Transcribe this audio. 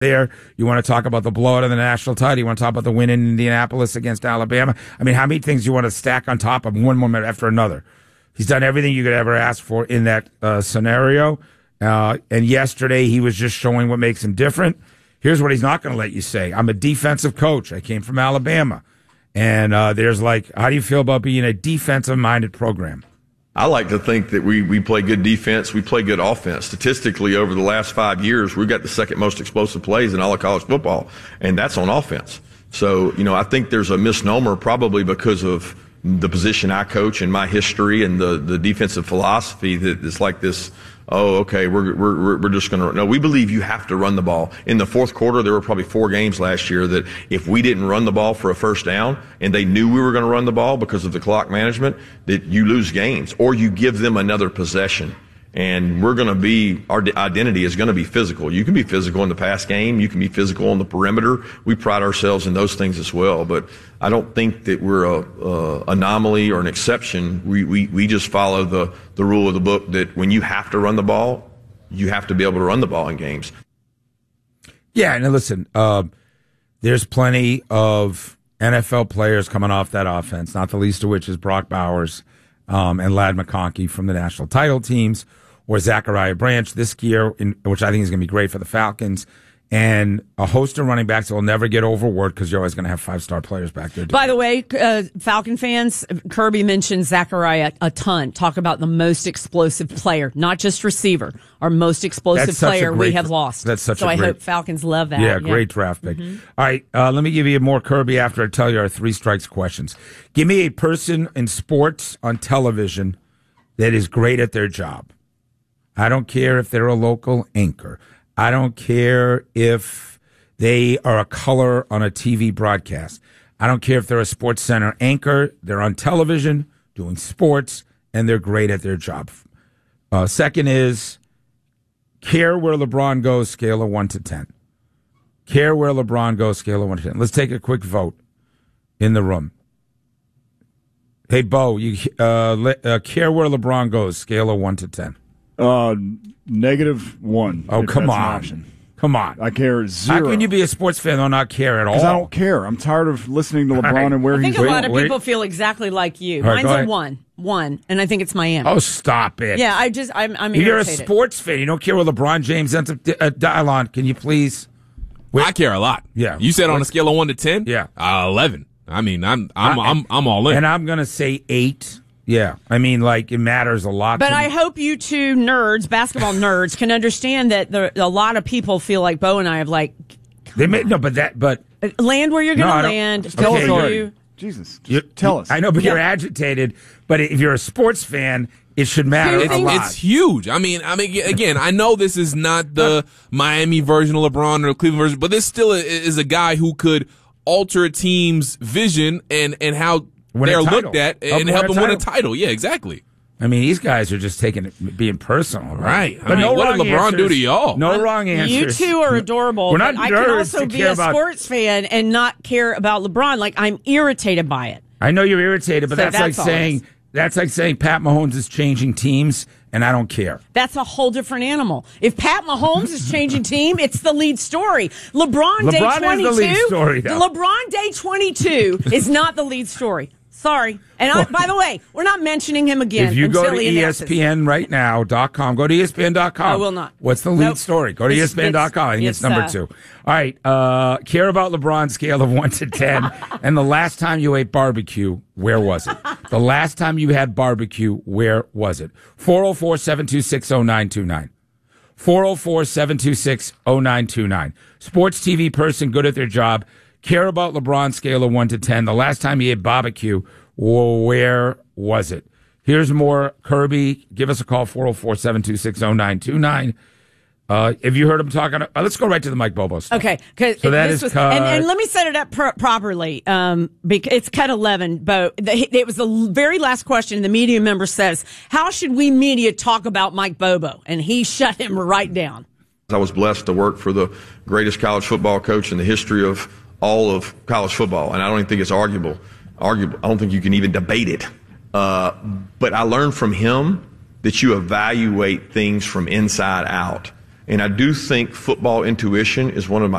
there. You want to talk about the blowout of the national title. You want to talk about the win in Indianapolis against Alabama. I mean, how many things do you want to stack on top of one moment after another? He's done everything you could ever ask for in that scenario. And yesterday he was just showing what makes him different. Here's what he's not going to let you say. I'm a defensive coach. I came from Alabama. And there's like, how do you feel about being a defensive-minded program? I like to think that we play good defense, we play good offense. Statistically, over the last 5 years, we've got the second most explosive plays in all of college football, and that's on offense. So, I think there's a misnomer probably because of the position I coach and my history and the defensive philosophy that it's like this, oh, okay, we're just going to – no, we believe you have to run the ball. In the fourth quarter, there were probably 4 games last year that if we didn't run the ball for a first down and they knew we were going to run the ball because of the clock management, that you lose games or you give them another possession. And we're going to be – our identity is going to be physical. You can be physical in the pass game. You can be physical on the perimeter. We pride ourselves in those things as well. But I don't think that we're a anomaly or an exception. We just follow the rule of the book that when you have to run the ball, you have to be able to run the ball in games. Yeah, and listen, there's plenty of NFL players coming off that offense, not the least of which is Brock Bowers and Ladd McConkey from the national title teams, or Zachariah Branch this year, which I think is going to be great for the Falcons, and a host of running backs that will never get overworked because you're always going to have 5-star players back there. By the way, Falcon fans, Kirby mentioned Zachariah a ton. Talk about the most explosive player, not just receiver, our most explosive player we have lost. That's such so a great, I hope Falcons love that. Yeah, great draft pick. Mm-hmm. All right, let me give you more Kirby after I tell you our 3 strikes questions. Give me a person in sports on television that is great at their job. I don't care if they're a local anchor. I don't care if they are a color on a TV broadcast. I don't care if they're a Sports Center anchor. They're on television doing sports, and they're great at their job. Second is care where LeBron goes, scale of 1 to 10. Care where LeBron goes, scale of 1 to 10. Let's take a quick vote in the room. Hey, Bo, you care where LeBron goes, scale of 1 to 10. -1. Oh, come on. Come on. I care 0. How can you be a sports fan and not care at all? Because I don't care. I'm tired of listening to LeBron and where he's I think a lot of people feel exactly like you. Right, Mine's a 1, and I think it's Miami. Oh, stop it. Yeah, I'm irritated. You're a sports fan. You don't care where LeBron James ends up dial can you please? I care a lot. Yeah. You said on a scale of 1 to 10? Yeah. 11. I mean, I'm all in. And I'm going to say 8. Yeah, I mean, like, it matters a lot. But I hope you two nerds, basketball nerds, can understand that a lot of people feel like Bo and I have like. But land where you're going to land. Tell us already. Jesus, tell us. I know, but you're agitated. But if you're a sports fan, it should matter a lot. It's huge. I mean, again, I know this is not the Miami version of LeBron or the Cleveland version, but this still is a guy who could alter a team's vision and how they're looked at and help them win a title. Yeah, exactly. I mean, these guys are just being personal, right? But no what did LeBron do to y'all? No wrong answers. You two are adorable. We're not I can also be a sports fan and not care about LeBron. Like, I'm irritated by it. I know you're irritated, but that's like saying Pat Mahomes is changing teams, and I don't care. That's a whole different animal. If Pat Mahomes is changing team, it's the lead story. LeBron Day 22. Is the lead story, though. LeBron Day 22 is not the lead story. Sorry. And by the way, we're not mentioning him again. If you go to ESPN right now.com, go to ESPN.com. I will not. What's the lead story? Go to ESPN.com. I think it's number 2. All right. Care about LeBron scale of 1 to 10. And the last time you ate barbecue, where was it? The last time you had barbecue, where was it? 404-726-0929. 404-726-0929. Sports TV person good at their job. Care about LeBron scale of 1 to 10. The last time you ate barbecue, where was it? Here's more. Kirby, give us a call, 404-726-0929. Have you heard him talking? Let's go right to the Mike Bobo stuff. Okay. So that is cut. And let me set it up properly. Because it's cut 11, Bo. It was the very last question. The media member says, how should we media talk about Mike Bobo? And he shut him right down. I was blessed to work for the greatest college football coach in the history of all of college football, and I don't even think it's arguable. I don't think you can even debate it. But I learned from him that you evaluate things from inside out. And I do think football intuition is one of my